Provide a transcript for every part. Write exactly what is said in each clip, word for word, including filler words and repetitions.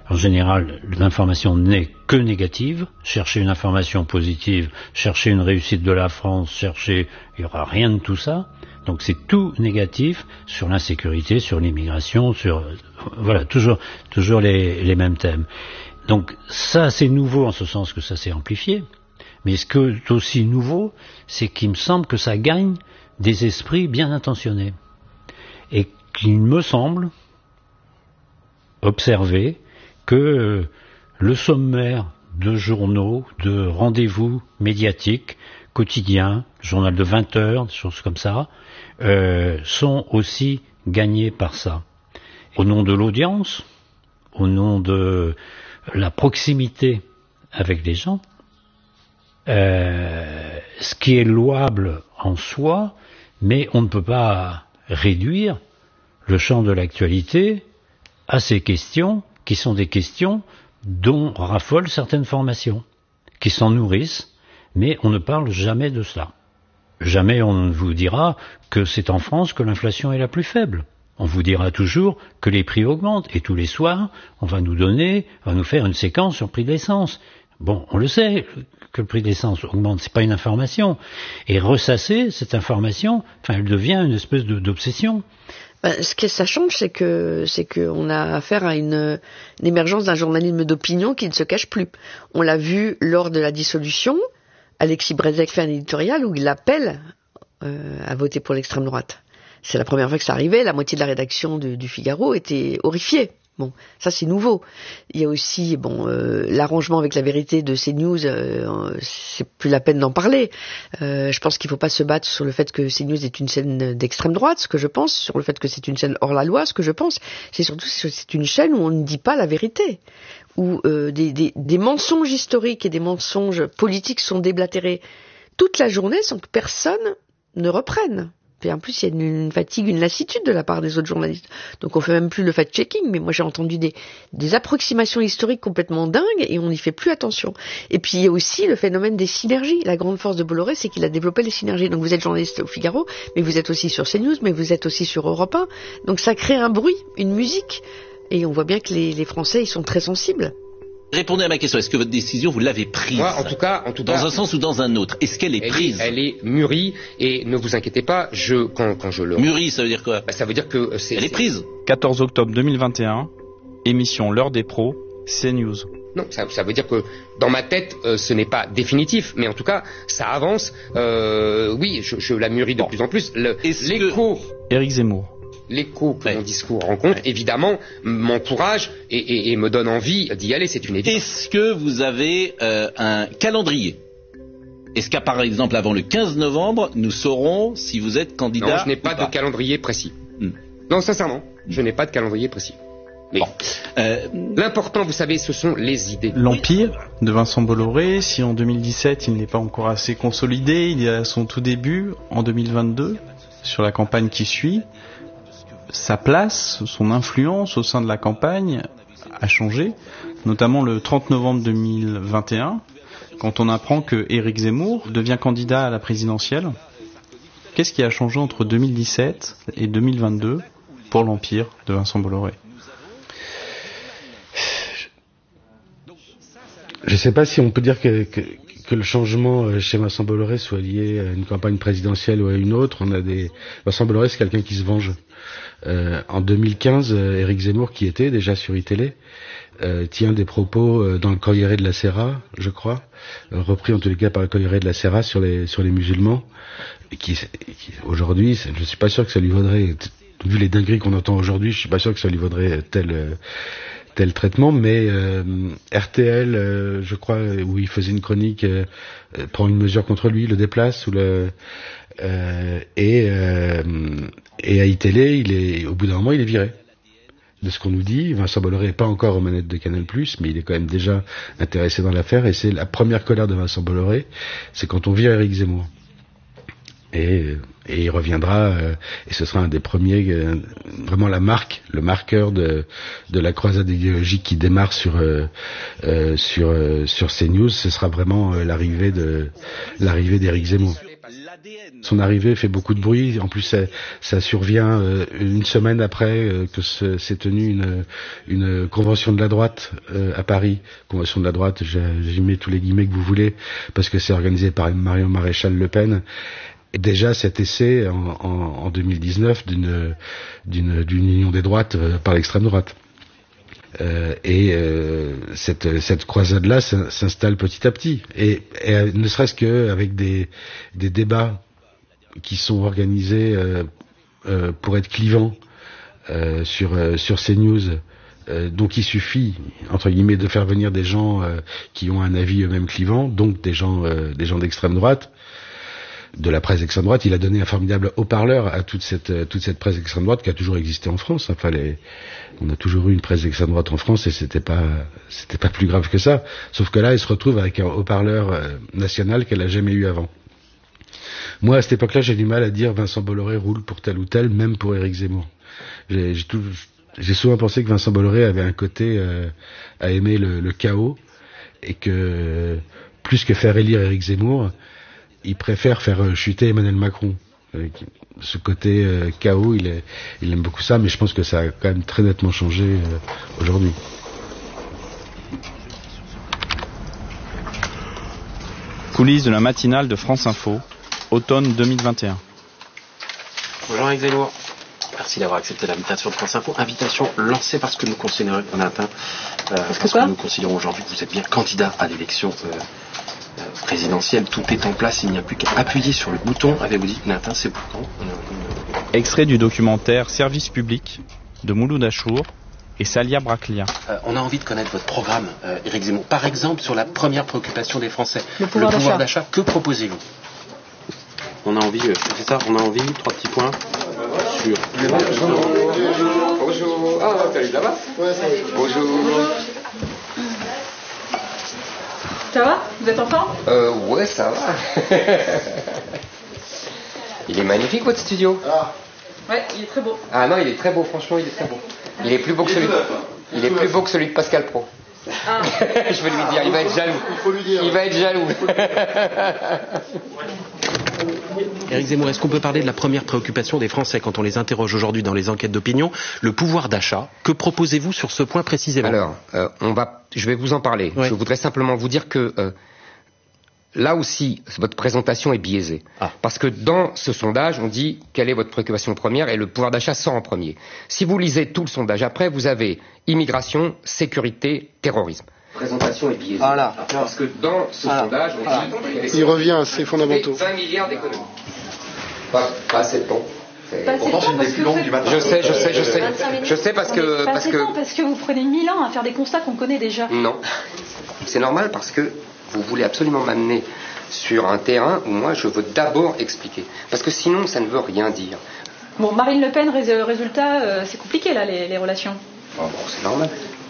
En général, l'information n'est que négative. Cherchez une information positive, cherchez une réussite de la France, cherchez... Il n'y aura rien de tout ça. Donc c'est tout négatif sur l'insécurité, sur l'immigration, sur... Voilà, toujours, toujours les, les mêmes thèmes. Donc ça, c'est nouveau en ce sens que ça s'est amplifié. Mais ce qui est aussi nouveau, c'est qu'il me semble que ça gagne des esprits bien intentionnés. Et qu'il me semble observer que euh, le sommaire de journaux, de rendez-vous médiatiques, quotidiens, journal de vingt heures, des choses comme ça, euh, sont aussi gagnés par ça. Au nom de l'audience, au nom de la proximité avec les gens, euh, ce qui est louable en soi, mais on ne peut pas réduire le champ de l'actualité à ces questions qui sont des questions dont raffolent certaines formations, qui s'en nourrissent, mais on ne parle jamais de cela. Jamais on ne vous dira que c'est en France que l'inflation est la plus faible. On vous dira toujours que les prix augmentent, et tous les soirs, on va nous donner, on va nous faire une séquence sur le prix de l'essence. Bon, on le sait que le prix de l'essence augmente, c'est pas une information. Et ressasser cette information, enfin, elle devient une espèce de, d'obsession. Ben, ce que ça change, c'est que c'est qu'on a affaire à une, une émergence d'un journalisme d'opinion qui ne se cache plus. On l'a vu lors de la dissolution. Alexis Brezek fait un éditorial où il appelle euh, à voter pour l'extrême droite. C'est la première fois que ça arrivait. La moitié de la rédaction du, du Figaro était horrifiée. Bon, ça c'est nouveau. Il y a aussi bon euh, l'arrangement avec la vérité de CNews, euh, c'est plus la peine d'en parler. Euh, je pense qu'il ne faut pas se battre sur le fait que CNews est une chaîne d'extrême droite, ce que je pense, sur le fait que c'est une chaîne hors la loi, ce que je pense. C'est surtout que c'est une chaîne où on ne dit pas la vérité, où euh, des, des, des mensonges historiques et des mensonges politiques sont déblatérés toute la journée sans que personne ne reprenne. Et en plus, il y a une, une fatigue, une lassitude de la part des autres journalistes. Donc on fait même plus le fact-checking, mais moi j'ai entendu des, des approximations historiques complètement dingues et on n'y fait plus attention. Et puis il y a aussi le phénomène des synergies. La grande force de Bolloré, c'est qu'il a développé les synergies. Donc vous êtes journaliste au Figaro, mais vous êtes aussi sur CNews, mais vous êtes aussi sur Europe un. Donc ça crée un bruit, une musique. Et on voit bien que les, les Français, ils sont très sensibles. Répondez à ma question, est-ce que votre décision, vous l'avez prise? Moi, en tout cas, en tout dans cas, un sens ou dans un autre? Est-ce qu'elle est elle prise? est, Elle est mûrie, et ne vous inquiétez pas, je, quand, quand je le... Mûrie, ça veut dire quoi? Bah, ça veut dire que c'est... Elle est prise. quatorze octobre deux mille vingt et un, émission L'heure des pros, CNews. Non, ça, ça veut dire que dans ma tête, euh, ce n'est pas définitif, mais en tout cas, ça avance. Euh, oui, je, je la mûris de bon. plus en plus. Le, l'écho... Que... Éric Zemmour. L'écho que ouais. mon discours rencontre, ouais. évidemment, m'encourage et, et, et me donne envie d'y aller, c'est une évidence. Est-ce que vous avez euh, un calendrier? Est-ce qu'à par exemple, avant le quinze novembre, nous saurons si vous êtes candidat? Non, je n'ai pas, pas de calendrier précis. Hmm. Non, sincèrement, je n'ai pas de calendrier précis. Mais bon. euh... l'important, vous savez, ce sont les idées. L'Empire de Vincent Bolloré, si en deux mille dix-sept il n'est pas encore assez consolidé, il est à son tout début, en deux mille vingt-deux, sur la campagne qui suit, sa place, son influence au sein de la campagne a changé, notamment le trente novembre deux mille vingt et un, quand on apprend que Éric Zemmour devient candidat à la présidentielle. Qu'est-ce qui a changé entre deux mille dix-sept et deux mille vingt-deux pour l'Empire de Vincent Bolloré? Je ne sais pas si on peut dire que, que, que le changement chez Vincent Bolloré soit lié à une campagne présidentielle ou à une autre. On a des... Vincent Bolloré, c'est quelqu'un qui se venge. Euh, en deux mille quinze, euh, Éric Zemmour, qui était déjà sur iTélé, euh, tient des propos euh, dans le Corriere de la Sera, je crois, euh, repris en tous les cas par le Corriere de la Sera sur les sur les musulmans, et qui, qui aujourd'hui, je suis pas sûr que ça lui vaudrait, vu les dingueries qu'on entend aujourd'hui, je suis pas sûr que ça lui vaudrait tel euh, tel traitement, mais euh, R T L, euh, je crois, où il faisait une chronique, euh, euh, prend une mesure contre lui, le déplace, ou le euh, et euh, et à iTélé, il est au bout d'un moment, il est viré. De ce qu'on nous dit, Vincent Bolloré n'est pas encore aux manettes de Canal+, mais il est quand même déjà intéressé dans l'affaire, et c'est la première colère de Vincent Bolloré, c'est quand on vire Éric Zemmour. Et, et il reviendra, euh, et ce sera un des premiers, euh, vraiment la marque, le marqueur de, de la croisade idéologique qui démarre sur euh, euh, sur euh, sur CNews. Ce sera vraiment euh, l'arrivée de l'arrivée d'Éric Zemmour. Son arrivée fait beaucoup de bruit. En plus, ça, ça survient euh, une semaine après euh, que se, s'est tenue une, une convention de la droite euh, à Paris. Convention de la droite, j'y mets tous les guillemets que vous voulez, parce que c'est organisé par Marion Maréchal Le Pen. Et déjà, cet essai en, en, en deux mille dix-neuf d'une, d'une, d'une union des droites euh, par l'extrême droite. Euh, et euh, cette, cette croisade-là s'installe petit à petit. Et, et ne serait-ce qu'avec des, des débats qui sont organisés euh, euh, pour être clivants euh, sur, euh, sur CNews. Euh, donc il suffit, entre guillemets, de faire venir des gens euh, qui ont un avis eux-mêmes clivant, donc des gens, euh, des gens d'extrême droite, de la presse extrême droite. Il a donné un formidable haut-parleur à toute cette, toute cette presse extrême droite qui a toujours existé en France. Enfin, les, on a toujours eu une presse extrême droite en France et c'était pas, c'était pas plus grave que ça. Sauf que là, elle se retrouve avec un haut-parleur euh, national qu'elle a jamais eu avant. Moi, à cette époque-là, j'ai du mal à dire Vincent Bolloré roule pour tel ou tel, même pour Éric Zemmour. J'ai, j'ai, tout, j'ai souvent pensé que Vincent Bolloré avait un côté euh, à aimer le, le chaos et que euh, plus que faire élire Éric Zemmour, il préfère faire chuter Emmanuel Macron. Ce côté euh, chaos, il, est, il aime beaucoup ça, mais je pense que ça a quand même très nettement changé euh, aujourd'hui. Coulisses de la matinale de France Info, automne deux mille vingt et un. Bonjour Éric Zemmour. Merci d'avoir accepté l'invitation de France Info. Invitation lancée parce que nous considérons qu'on a atteint, euh, parce, parce que nous considérons aujourd'hui que vous êtes bien candidat à l'élection euh, euh, présidentielle. Tout est en place, il n'y a plus qu'à appuyer sur le bouton. Avez-vous dit Natin, c'est pour quand? Extrait du documentaire Service public de Mouloud Achour et Salia Braclia. Euh, on a envie de connaître votre programme, euh, Éric Zemmour. Par exemple, sur la première préoccupation des Français, le pouvoir, le pouvoir d'achat. d'achat. Que proposez-vous? On a envie, euh, c'est ça, on a envie, trois petits points sur... Bonjour. Bonjour. Ah, salut, ça va? Ouais, ça va. Bonjour. Ça va? Vous êtes en forme? Euh, ouais, ça va. Il est magnifique, votre studio. Ah. Ouais, il est très beau. Ah non, il est très beau, franchement, il est très beau. Il est plus beau que celui, il est plus beau que celui de Pascal Pro. Ah. Je vais lui dire, il va être jaloux. Il faut lui dire. Il va être jaloux. Éric Zemmour, est-ce qu'on peut parler de la première préoccupation des Français quand on les interroge aujourd'hui dans les enquêtes d'opinion, le pouvoir d'achat? Que proposez-vous sur ce point précisément? Alors, euh, on va, je vais vous en parler. Ouais. Je voudrais simplement vous dire que euh, là aussi, votre présentation est biaisée. Ah. Parce que dans ce sondage, on dit quelle est votre préoccupation première et le pouvoir d'achat sort en premier. Si vous lisez tout le sondage après, vous avez immigration, sécurité, terrorisme. Présentation est biaisée. Voilà. Parce que dans ce voilà. sondage, on voilà. dit... Il revient à ses fondamentaux. vingt milliards d'économies. Pas, pas assez de temps. Pourtant, c'est une des plus longues du matin. Je sais, je sais, je sais. Je sais parce que... Parce que... parce que vous prenez mille ans à faire des constats qu'on connaît déjà. Non. C'est normal parce que vous voulez absolument m'amener sur un terrain où moi je veux d'abord expliquer. Parce que sinon, ça ne veut rien dire. Bon, Marine Le Pen, résultat, euh, c'est compliqué là, les, les relations. Oh, bon, c'est normal.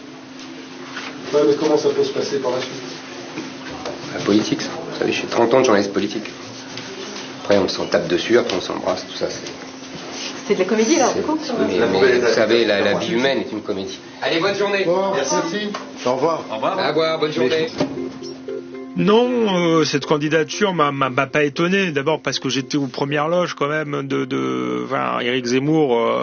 Ouais, mais comment ça peut se passer par la suite? La politique, ça. Vous savez, j'ai trente ans de journaliste politique. Après, on s'en tape dessus, après on s'embrasse, tout ça, c'est... C'est de la comédie, là, du coup? Mais, mais vous savez, la, la vie humaine est une comédie. Allez, bonne journée. Bon, merci. merci. Au revoir. Au revoir. Au revoir, bonne journée. Non, euh, cette candidature m'a, m'a, m'a pas étonné. D'abord parce que j'étais aux premières loges quand même de, de, enfin, Éric Zemmour. Euh,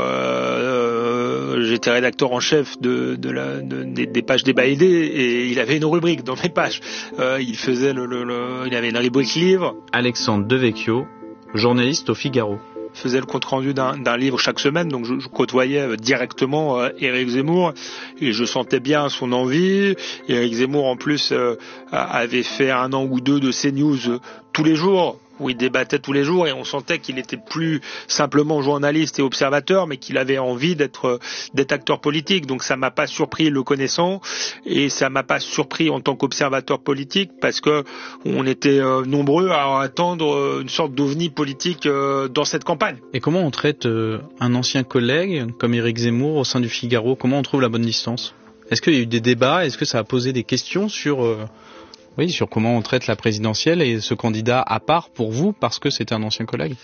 euh, j'étais rédacteur en chef de, de la, de, des, des pages débat aidé et il avait une rubrique dans mes pages. Euh, il faisait le, le, le, il avait une rubrique livre. Alexandre Devecchio, journaliste au Figaro. Faisait le compte rendu d'un, d'un livre chaque semaine, donc je, je côtoyais directement euh, Éric Zemmour et je sentais bien son envie. Éric Zemmour en plus euh, avait fait un an ou deux de CNews euh, tous les jours, où il débattait tous les jours et on sentait qu'il était plus simplement journaliste et observateur, mais qu'il avait envie d'être d'être acteur politique. Donc ça m'a pas surpris le connaissant et ça m'a pas surpris en tant qu'observateur politique parce que on était euh, nombreux à attendre euh, une sorte d'ovni politique euh, dans cette campagne. Et comment on traite euh, un ancien collègue comme Éric Zemmour au sein du Figaro? Comment on trouve la bonne distance? Est-ce qu'il y a eu des débats? Est-ce que ça a posé des questions sur euh Oui, sur comment on traite la présidentielle et ce candidat à part pour vous parce que c'était un ancien collègue?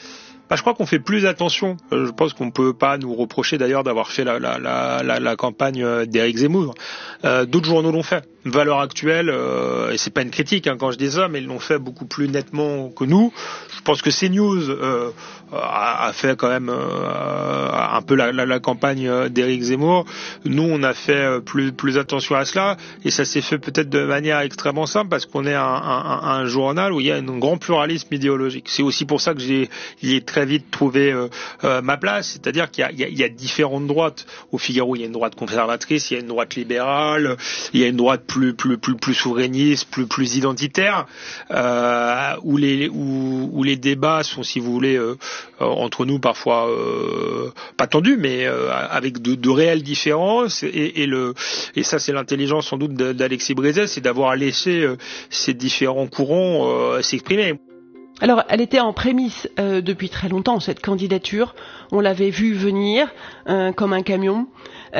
Bah, je crois qu'on fait plus attention. Euh, je pense qu'on peut pas nous reprocher d'ailleurs d'avoir fait la, la, la, la, la campagne d'Éric Zemmour. Euh, d'autres journaux l'ont fait. Valeurs actuelles, euh, et c'est pas une critique hein, quand je dis ça, mais ils l'ont fait beaucoup plus nettement que nous. Je pense que CNews euh, a, a fait quand même euh, un peu la, la, la campagne d'Éric Zemmour. Nous, on a fait plus, plus attention à cela, et ça s'est fait peut-être de manière extrêmement simple parce qu'on est un, un, un journal où il y a un grand pluralisme idéologique. C'est aussi pour ça que j'ai, j'ai très vite trouvé euh, euh, ma place, c'est-à-dire qu'il y a, il y, a, il y a différentes droites. Au Figaro, il y a une droite conservatrice, il y a une droite libérale, il y a une droite plus plus plus plus souverainiste, plus plus identitaire, euh, où les où, où les débats sont, si vous voulez, euh, entre nous parfois euh, pas tendus, mais euh, avec de, de réelles différences. Et, et le et ça, c'est l'intelligence sans doute d'Alexis Brézet, c'est d'avoir laissé euh, ces différents courants euh, s'exprimer. Alors, elle était en prémisse euh, depuis très longtemps, cette candidature. On l'avait vue venir euh, comme un camion.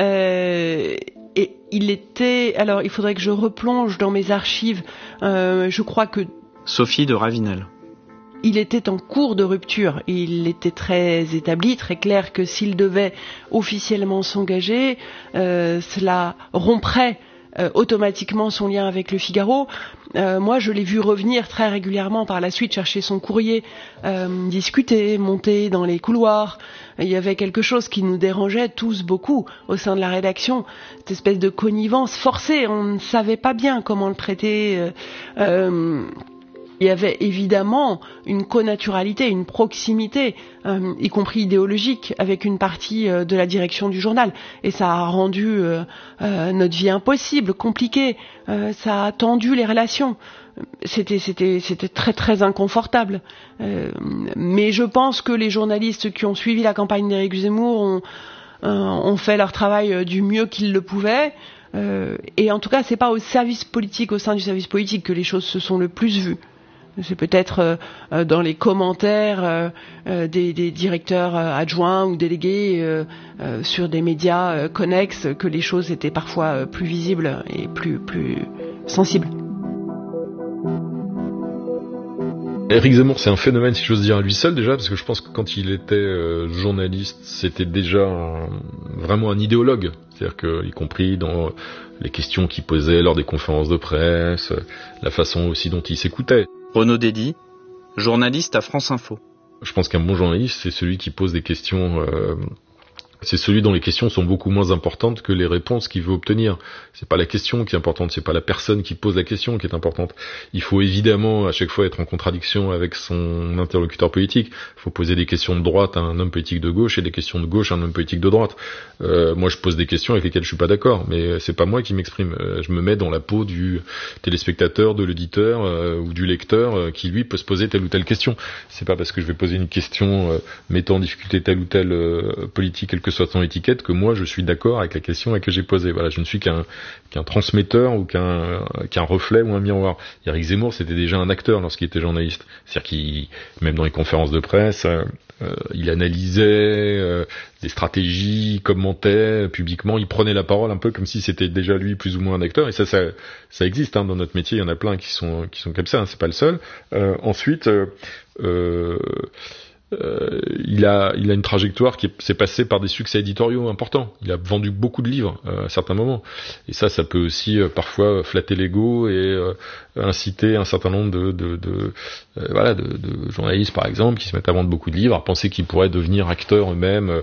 Euh, et il était... Alors, il faudrait que je replonge dans mes archives. Euh, je crois que... Sophie de Ravinel. Il était en cours de rupture. Il était très établi, très clair que s'il devait officiellement s'engager, euh, cela romprait Euh, automatiquement son lien avec le Figaro. Euh, moi, je l'ai vu revenir très régulièrement par la suite, chercher son courrier, euh, discuter, monter dans les couloirs. Il y avait quelque chose qui nous dérangeait tous beaucoup au sein de la rédaction, cette espèce de connivence forcée. On ne savait pas bien comment le traiter. Euh, euh, Il y avait évidemment une connaturalité, une proximité, euh, y compris idéologique, avec une partie euh, de la direction du journal. Et ça a rendu euh, euh, notre vie impossible, compliquée. Euh, ça a tendu les relations. C'était, c'était, c'était très très inconfortable. Euh, mais je pense que les journalistes qui ont suivi la campagne d'Éric Zemmour ont, euh, ont fait leur travail du mieux qu'ils le pouvaient. Euh, et en tout cas, c'est pas au service politique, au sein du service politique, que les choses se sont le plus vues. C'est peut-être euh, dans les commentaires euh, euh, des, des directeurs euh, adjoints ou délégués euh, euh, sur des médias euh, connexes que les choses étaient parfois euh, plus visibles et plus, plus sensibles. Éric Zemmour, c'est un phénomène, si j'ose dire, à lui seul déjà, parce que je pense que quand il était euh, journaliste, c'était déjà un, vraiment un idéologue. C'est-à-dire que, y compris dans les questions qu'il posait lors des conférences de presse, la façon aussi dont il s'écoutait. Renaud Dédy, journaliste à France Info. Je pense qu'un bon journaliste, c'est celui qui pose des questions... Euh, c'est celui dont les questions sont beaucoup moins importantes que les réponses qu'il veut obtenir. C'est pas la question qui est importante, c'est pas la personne qui pose la question qui est importante. Il faut évidemment à chaque fois être en contradiction avec son interlocuteur politique. Il faut poser des questions de droite à un homme politique de gauche et des questions de gauche à un homme politique de droite. Euh, moi, je pose des questions avec lesquelles je suis pas d'accord, mais c'est pas moi qui m'exprime. Euh, je me mets dans la peau du téléspectateur, de l'auditeur euh, ou du lecteur euh, qui lui peut se poser telle ou telle question. C'est pas parce que je vais poser une question euh, mettant en difficulté telle ou telle euh, politique, quelle que soit son étiquette, que moi je suis d'accord avec la question que j'ai posée. Voilà, je ne suis qu'un qu'un transmetteur ou qu'un qu'un reflet ou un miroir. Éric Zemmour, c'était déjà un acteur lorsqu'il était journaliste. C'est-à-dire qu'il, même dans les conférences de presse, euh, il analysait euh, des stratégies, il commentait publiquement, il prenait la parole un peu comme si c'était déjà lui plus ou moins un acteur. Et ça, ça, ça existe hein, dans notre métier. Il y en a plein qui sont qui sont comme ça. Hein, c'est pas le seul. Euh, ensuite. Euh, euh, Euh, il a, il a une trajectoire qui s'est passée par des succès éditoriaux importants. Il a vendu beaucoup de livres euh, à certains moments. Et ça, ça peut aussi euh, parfois flatter l'ego et euh, inciter un certain nombre de, de, de, euh, voilà, de, de journalistes, par exemple, qui se mettent à vendre beaucoup de livres, à penser qu'ils pourraient devenir acteurs eux-mêmes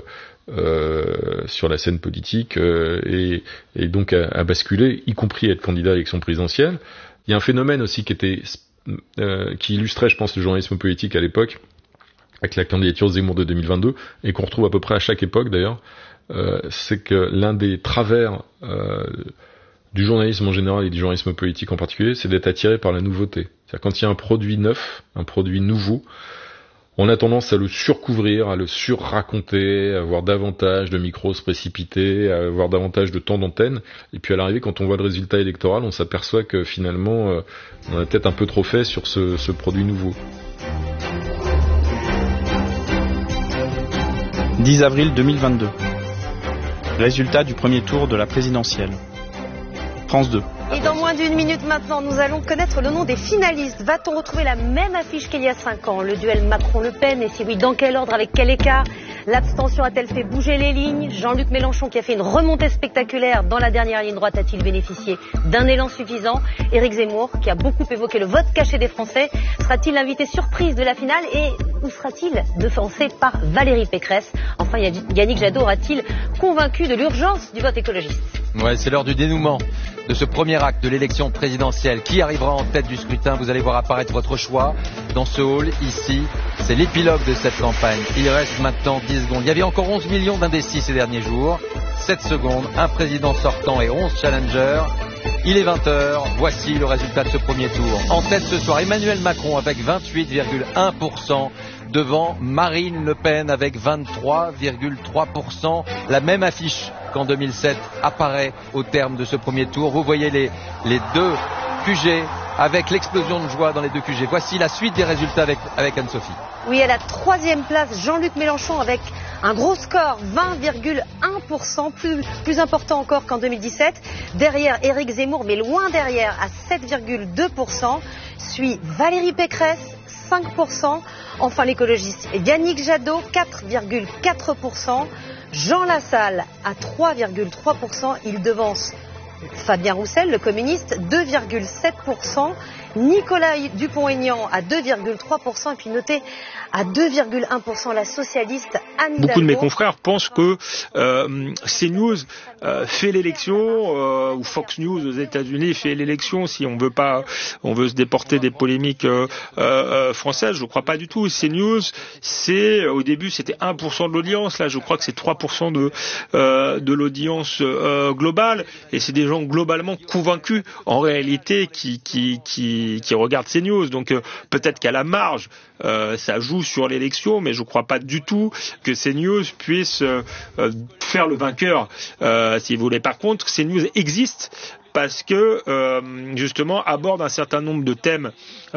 euh, sur la scène politique euh, et, et donc à, à basculer, y compris à être candidat à l'élection présidentielle. Il y a un phénomène aussi qui était, euh, qui illustrait, je pense, le journalisme politique à l'époque, avec la candidature Zemmour de deux mille vingt-deux, et qu'on retrouve à peu près à chaque époque d'ailleurs, euh, c'est que l'un des travers euh, du journalisme en général et du journalisme politique en particulier, c'est d'être attiré par la nouveauté. C'est-à-dire quand il y a un produit neuf, un produit nouveau, on a tendance à le surcouvrir, à le surraconter, à avoir davantage de micros se précipiter, à avoir davantage de temps d'antenne, et puis à l'arrivée, quand on voit le résultat électoral, on s'aperçoit que finalement, euh, on a peut-être un peu trop fait sur ce, ce produit nouveau. dix avril deux mille vingt-deux. Résultat du premier tour de la présidentielle. France deux. Et dans moins d'une minute maintenant, nous allons connaître le nom des finalistes. Va-t-on retrouver la même affiche qu'il y a cinq ans? Le duel Macron-Le Pen, et si oui, dans quel ordre, avec quel écart? L'abstention a-t-elle fait bouger les lignes? Jean-Luc Mélenchon, qui a fait une remontée spectaculaire dans la dernière ligne droite, a-t-il bénéficié d'un élan suffisant? Éric Zemmour, qui a beaucoup évoqué le vote caché des Français, sera-t-il l'invité surprise de la finale? Et où sera-t-il devancé par Valérie Pécresse? Enfin, Yannick Jadot aura-t-il convaincu de l'urgence du vote écologiste? Ouais, c'est l'heure du dénouement de ce premier acte de l'élection présidentielle. Qui arrivera en tête du scrutin? Vous allez voir apparaître votre choix dans ce hall, ici. C'est l'épilogue de cette campagne. Il reste maintenant dix secondes. Il y avait encore onze millions d'indécis ces derniers jours. sept secondes, un président sortant et onze challengers. Il est vingt heures, voici le résultat de ce premier tour. En tête ce soir, Emmanuel Macron avec vingt-huit virgule un pour cent, devant Marine Le Pen avec vingt-trois virgule trois pour cent. La même affiche qu'en deux mille sept apparaît au terme de ce premier tour. Vous voyez les, les deux Q G avec l'explosion de joie dans les deux Q G. Voici la suite des résultats avec, avec Anne-Sophie. Oui, à la troisième place, Jean-Luc Mélenchon avec un gros score, vingt virgule un pour cent, plus, plus important encore qu'en deux mille dix-sept. Derrière, Éric Zemmour, mais loin derrière, à sept virgule deux pour cent. Suit Valérie Pécresse, cinq pour cent. Enfin, l'écologiste Yannick Jadot, quatre virgule quatre pour cent. Jean Lassalle, à trois virgule trois pour cent. Il devance Fabien Roussel, le communiste, deux virgule sept pour cent. Nicolas Dupont-Aignan à deux virgule trois pour cent. Et puis notez à deux virgule un pour cent la socialiste Anne Hidalgo. Beaucoup de mes confrères pensent que euh, CNews euh, fait l'élection, euh, ou Fox News aux États-Unis fait l'élection si on veut pas, on veut se déporter des polémiques euh, euh, françaises. Je crois pas du tout. CNews, c'est au début c'était un pour cent de l'audience. Là, je crois que c'est trois pour cent de euh, de l'audience euh, globale. Et c'est des gens globalement convaincus en réalité qui qui qui qui regardent CNews. Donc euh, peut-être qu'à la marge euh, ça joue sur l'élection, mais je ne crois pas du tout que CNews puisse euh, euh, faire le vainqueur, euh, si vous voulez. Par contre, CNews existe parce que euh, justement aborde un certain nombre de thèmes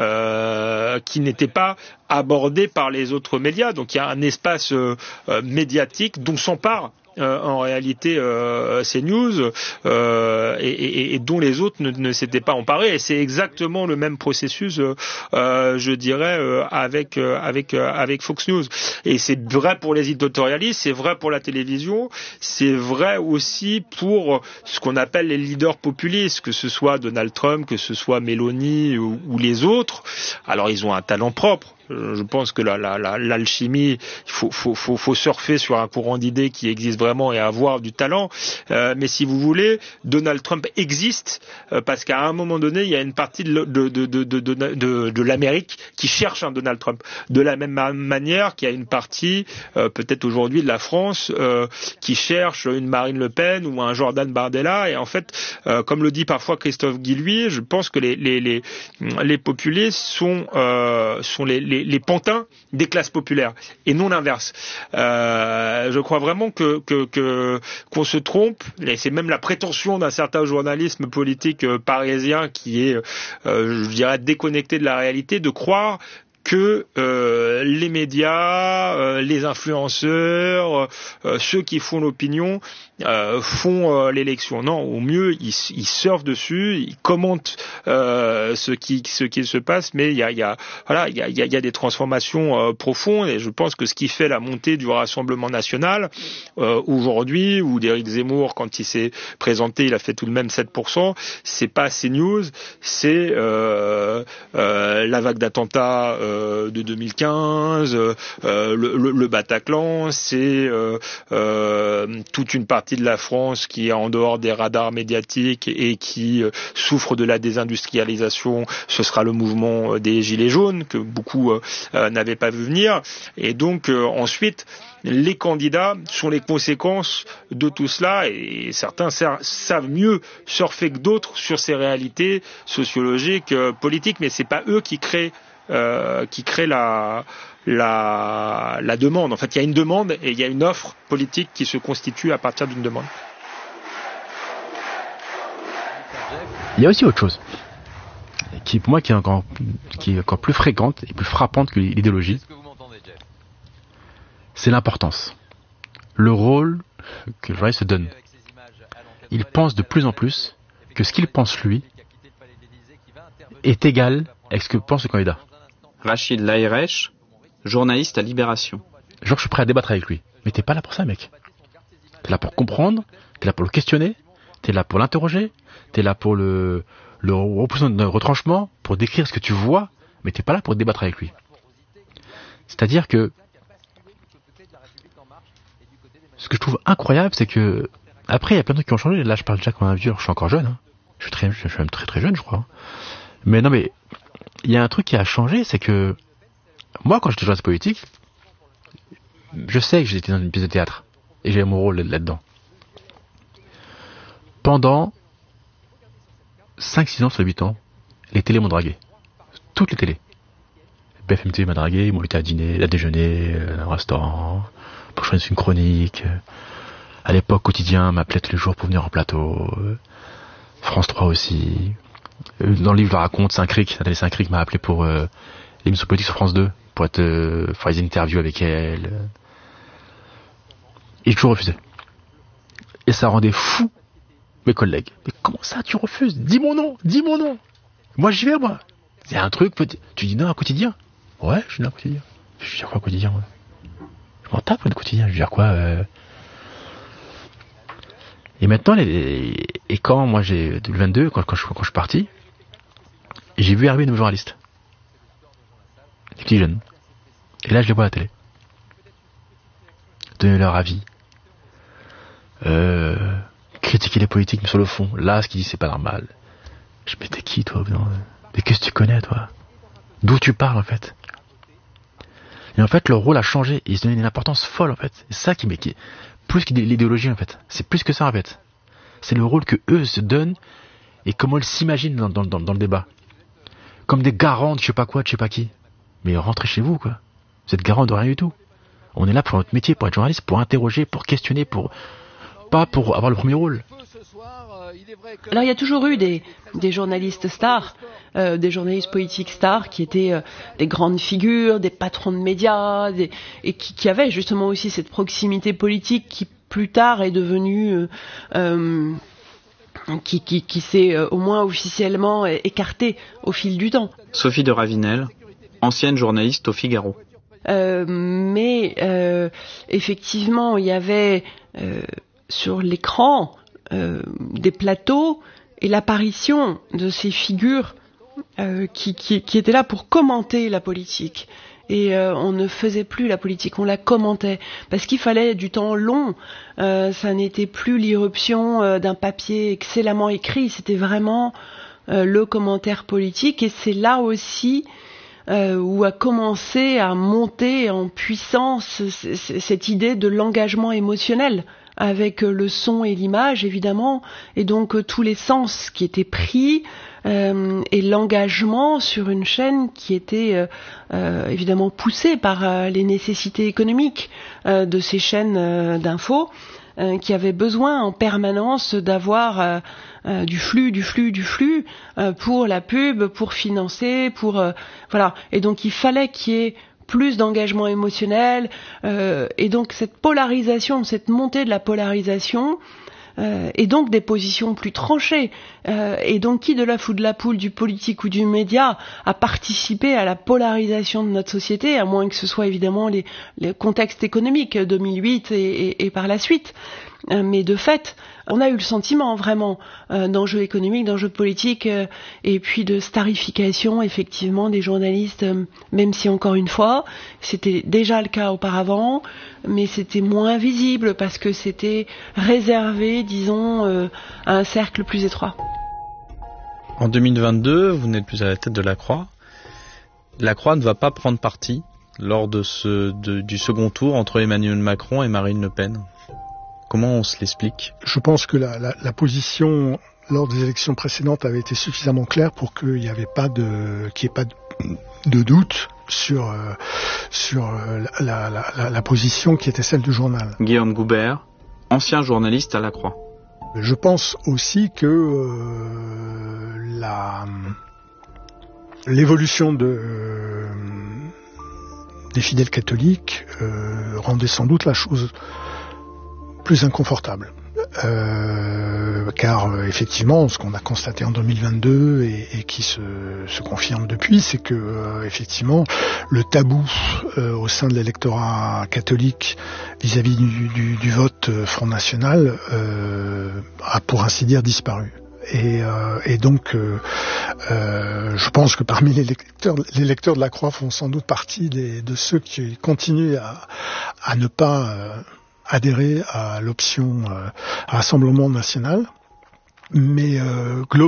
euh, qui n'étaient pas abordés par les autres médias. Donc il y a un espace euh, euh, médiatique dont s'empare Euh, en réalité euh, CNews euh, et, et, et dont les autres ne, ne s'étaient pas emparés. Et c'est exactement le même processus, euh, euh, je dirais, euh, avec euh, avec euh, avec Fox News. Et c'est vrai pour les éditorialistes, c'est vrai pour la télévision, c'est vrai aussi pour ce qu'on appelle les leaders populistes, que ce soit Donald Trump, que ce soit Meloni ou, ou les autres. Alors ils ont un talent propre. Je pense que la, la, la, l'alchimie, il faut, faut, faut, faut surfer sur un courant d'idées qui existe vraiment et avoir du talent. Euh, mais si vous voulez, Donald Trump existe euh, parce qu'à un moment donné, il y a une partie de, de, de, de, de, de, de, de l'Amérique qui cherche un Donald Trump. De la même manière qu'il y a une partie, euh, peut-être aujourd'hui, de la France euh, qui cherche une Marine Le Pen ou un Jordan Bardella. Et en fait, euh, comme le dit parfois Christophe Guilluy, je pense que les, les, les, les populistes sont, euh, sont les, les les pantins des classes populaires et non l'inverse. Euh, je crois vraiment que, que, que qu'on se trompe, et c'est même la prétention d'un certain journalisme politique euh, parisien qui est, euh, je dirais, déconnecté de la réalité, de croire que euh, les médias, euh, les influenceurs, euh, ceux qui font l'opinion euh, font euh, l'élection. Non, au mieux ils, ils surfent dessus, ils commentent euh, ce qui ce qui se passe, mais il y a il y a voilà il y a il y a des transformations euh, profondes. Et je pense que ce qui fait la montée du Rassemblement national euh, aujourd'hui, ou d'Éric Zemmour quand il s'est présenté, il a fait tout de même sept pour cent. C'est pas CNews, c'est euh, euh, la vague d'attentats euh, de deux mille quinze, euh, le, le, le Bataclan, c'est euh, euh, toute une partie de la France qui est en dehors des radars médiatiques et qui euh, souffre de la désindustrialisation. Ce sera le mouvement des Gilets jaunes que beaucoup euh, euh, n'avaient pas vu venir. Et donc euh, ensuite, les candidats sont les conséquences de tout cela, et certains savent mieux surfer que d'autres sur ces réalités sociologiques, euh, politiques, mais c'est pas eux qui créent Euh, qui crée la, la, la demande. En fait, il y a une demande et il y a une offre politique qui se constitue à partir d'une demande. Il y a aussi autre chose, qui pour moi qui est encore, qui est encore plus fréquente et plus frappante que l'idéologie. C'est l'importance, le rôle que le journaliste se donne. Il pense de plus en plus que ce qu'il pense lui est égal avec ce que pense le candidat. Rachid Laïrech, journaliste à Libération. Genre, je suis prêt à débattre avec lui. Mais t'es pas là pour ça, mec. T'es là pour comprendre, t'es là pour le questionner, t'es là pour l'interroger, t'es là pour le, le repousser d'un retranchement, pour décrire ce que tu vois, mais t'es pas là pour débattre avec lui. C'est-à-dire que ce que je trouve incroyable, c'est que après, il y a plein de trucs qui ont changé. Là, je parle déjà comme un vieux, je suis encore jeune. Hein. Je suis très, je suis même très très jeune, je crois. Mais non, mais il y a un truc qui a changé, c'est que moi, quand j'étais journaliste politique, je sais que j'étais dans une pièce de théâtre et j'avais mon rôle là-dedans. Pendant cinq six ans sur huit ans, les télés m'ont dragué. Toutes les télés. B F M T V m'a dragué, ils m'ont invité à dîner, à déjeuner, à un restaurant, pour que je fasse une chronique. À l'époque, Quotidien m'appelait tous les jours pour venir en plateau. France trois aussi. Dans le livre, je le raconte, Saint-Cric, Nathalie Saint-Cric m'a appelé pour euh, l'émission politique sur France deux, pour être, euh, faire des interviews avec elle. Et j'ai toujours refusé. Et ça rendait fou mes collègues. Mais comment ça, tu refuses? Dis mon nom, dis mon nom. Moi, j'y vais, moi. C'est un truc, tu dis non à Quotidien? Ouais, je suis non à Quotidien. Je veux dire quoi, Quotidien, moi? Je m'en tape, le Quotidien. Je veux dire quoi euh... Et maintenant, les... et quand moi j'ai deux mille vingt-deux, quand, quand, je, quand je suis parti, j'ai vu arriver de nouveaux journalistes, des petits jeunes. Et là, je les vois à la télé, donner leur avis, euh, critiquer les politiques, mais sur le fond, là, ce qu'ils disent, c'est pas normal. Je me dis, t'es qui, toi? Non, mais qu'est-ce que tu connais, toi? D'où tu parles, en fait? Et en fait, leur rôle a changé. Et ils se donnaient une importance folle, en fait. C'est ça qui m'est... Plus que l'idéologie, en fait. C'est plus que ça, en fait. C'est le rôle que eux se donnent et comment ils s'imaginent dans, dans, dans, dans le débat. Comme des garants de je sais pas quoi, de je sais pas qui. Mais rentrez chez vous, quoi. Vous êtes garant de rien du tout. On est là pour notre métier, pour être journaliste, pour interroger, pour questionner, pour... pas pour avoir le premier rôle. Alors il y a toujours eu des, des journalistes stars, euh, des journalistes politiques stars qui étaient euh, des grandes figures, des patrons de médias, des, et qui, qui avaient justement aussi cette proximité politique qui plus tard est devenue, euh, euh, qui, qui, qui s'est euh, au moins officiellement écartée au fil du temps. Sophie de Ravinel, ancienne journaliste au Figaro. Euh, mais euh, effectivement, il y avait euh, sur l'écran Euh, des plateaux et l'apparition de ces figures euh, qui, qui, qui étaient là pour commenter la politique. Et euh, on ne faisait plus la politique, on la commentait. Parce qu'il fallait du temps long. Euh, ça n'était plus l'irruption euh, d'un papier excellemment écrit, c'était vraiment euh, le commentaire politique. Et c'est là aussi euh, où a commencé à monter en puissance c- c- cette idée de l'engagement émotionnel, avec le son et l'image, évidemment, et donc euh, tous les sens qui étaient pris, euh, et l'engagement sur une chaîne qui était euh, euh, évidemment poussée par euh, les nécessités économiques euh, de ces chaînes euh, d'infos, euh, qui avaient besoin en permanence d'avoir euh, euh, du flux, du flux, du flux, euh, pour la pub, pour financer, pour... Euh, voilà. Et donc il fallait qu'il y ait plus d'engagement émotionnel, euh, et donc cette polarisation, cette montée de la polarisation, euh, et donc des positions plus tranchées, euh, et donc qui de la fout de la poule, du politique ou du média, a participé à la polarisation de notre société, à moins que ce soit évidemment les, les contextes économiques deux mille huit et, et, et par la suite. Euh, mais de fait, on a eu le sentiment vraiment euh, d'enjeux économiques, d'enjeux politiques, euh, et puis de starification effectivement des journalistes, euh, même si encore une fois, c'était déjà le cas auparavant, mais c'était moins visible parce que c'était réservé, disons, euh, à un cercle plus étroit. En deux mille vingt-deux, vous n'êtes plus à la tête de la Croix. La Croix ne va pas prendre parti lors de ce, de, du second tour entre Emmanuel Macron et Marine Le Pen. Comment on se l'explique? Je pense que la, la, la position lors des élections précédentes avait été suffisamment claire pour qu'il n'y avait pas de, qu'il n'y ait pas de, de doute sur, euh, sur la, la, la, la position qui était celle du journal. Guillaume Goubert, ancien journaliste à la Croix. Je pense aussi que euh, la, l'évolution de, euh, des fidèles catholiques euh, rendait sans doute la chose plus inconfortable. euh, car euh, effectivement, ce qu'on a constaté en deux mille vingt-deux et, et qui se, se confirme depuis, c'est que euh, effectivement, le tabou euh, au sein de l'électorat catholique vis-à-vis du, du, du vote Front National euh, a, pour ainsi dire, disparu. Et, euh, et donc, euh, euh, je pense que parmi les lecteurs, les lecteurs de la Croix font sans doute partie des, de ceux qui continuent à, à ne pas euh, adhérer à l'option euh, Rassemblement national. Mais euh, globalement,